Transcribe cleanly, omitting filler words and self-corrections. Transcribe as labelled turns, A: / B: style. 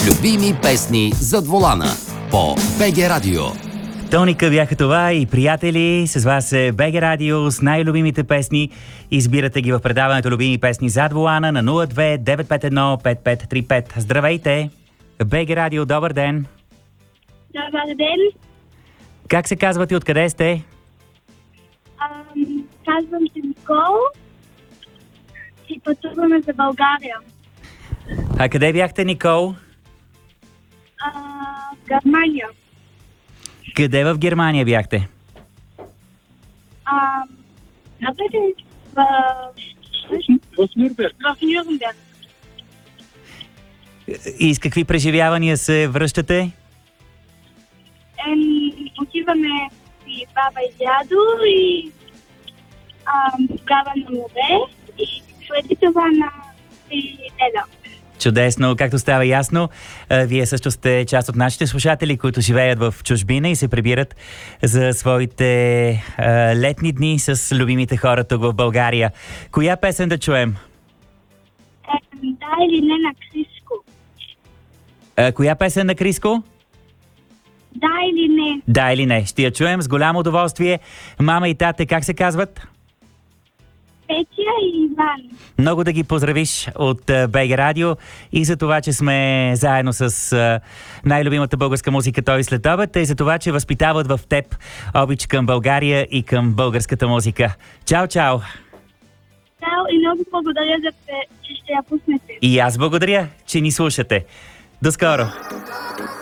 A: Любими песни зад волана по БГ Радио.
B: Тоника бяха това и приятели, с вас е БГ Радио с най-любимите песни. Избирате ги в предаването Любими песни зад волана на 02-951-5535. Здравейте! БГ Радио, добър ден!
C: Добър ден!
B: Как се казвате, откъде сте?
C: Казвам се Никол и пътуваме за България.
B: А къде бяхте, Никол?
C: В Германия.
B: Къде в Германия бяхте?
C: В Нюрнберг.
B: И с какви преживявания се връщате?
C: Отиваме и баба и дядо и тогава на море и преди това на Еля.
B: Чудесно, както става ясно, вие също сте част от нашите слушатели, които живеят в чужбина и се прибират за своите летни дни с любимите хора тук в България. Коя песен да чуем?
C: Да или не на Криско?
B: Коя песен на Криско?
C: Да или не?
B: Да или не. Ще я чуем с голямо удоволствие. Мама и тате, как се казват?
C: Петя и Иван.
B: Много да ги поздравиш от БГ Радио и за това, че сме заедно с най-любимата българска музика той след обед, и за това, че възпитават в теб обич към България и към българската музика. Чао, чао!
C: Чао и много благодаря, че ще я пуснете.
B: И аз благодаря, че ни слушате. До скоро!